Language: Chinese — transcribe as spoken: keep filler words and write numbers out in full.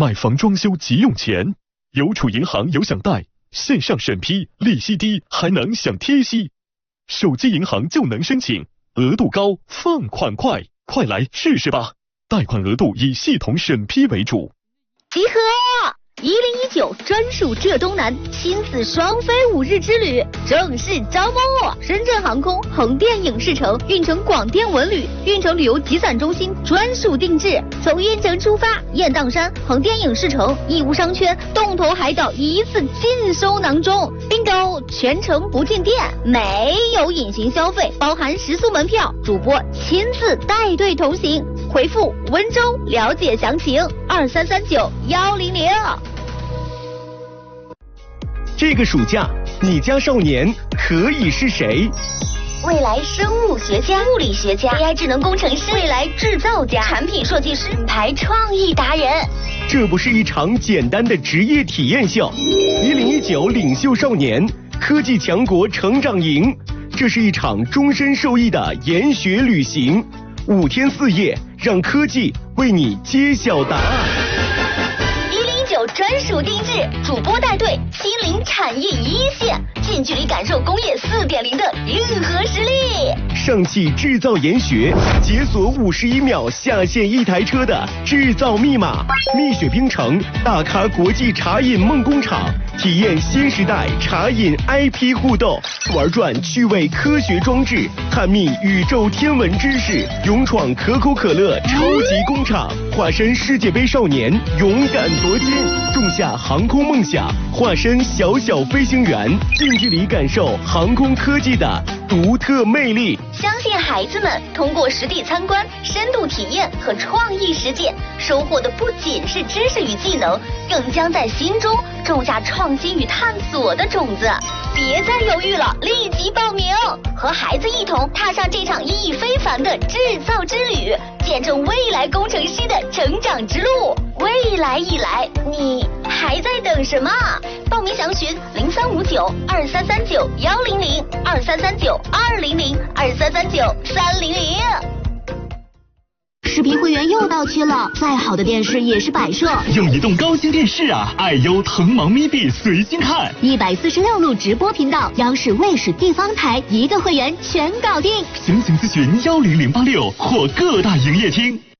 买房装修急用钱，邮储银行有享贷，线上审批，利息低，还能享贴息。手机银行就能申请，额度高，放款快，快来试试吧！贷款额度以系统审批为主。 集合！一零一九专属浙东南亲子双飞五日之旅正式招募，深圳航空横店影视城、运城广电文旅、运城旅游集散中心专属定制。从运城出发，雁荡山、横店影视城、义乌商圈、洞头海岛一次尽收囊中，并购全程不进店，没有隐形消费，包含食宿门票，主播亲自带队同行。回复温州了解详情，二三三九幺零零。 这个暑假，你家少年可以是谁？ 未来生物学家、物理学家、A I 智能工程师、未来制造家、产品设计师、品牌创意达人。 这不是一场简单的职业体验秀，一零一九领袖少年科技强国成长营，这是一场终身受益的研学旅行，五天四夜，让科技为你揭晓答案。 专属定制，主播带队亲临产业一线，近距离感受工业 四点零 的硬核实力。 上汽制造研学，解锁五十一秒下线一台车的制造密码。蜜雪冰城，大咖国际茶饮梦工厂，体验新时代茶饮 I P 互动，玩转趣味科学装置，探秘宇宙天文知识，勇闯可口可乐超级工厂，化身世界杯少年，勇敢夺金。种下航空梦想，化身小小飞行员，近距离感受航空科技的独特魅力。 相信孩子们通过实地参观、深度体验和创意实践，收获的不仅是知识与技能，更将在心中种下创新与探索的种子。别再犹豫了，立即报名，和孩子一同踏上这场意义非凡的制造之旅，见证未来工程师的成长之路。未来已来，你还在等什么？报名详询零三五九二三三九幺零零二三三九二零零二三三九三零零。 视频会员又到期了，再好的电视也是摆设。 用移动高清电视啊，爱优腾芒咪币随心看， 一百四十六路直播频道，央视、卫视、地方台一个会员全搞定。 详情咨询幺零零八六或各大营业厅。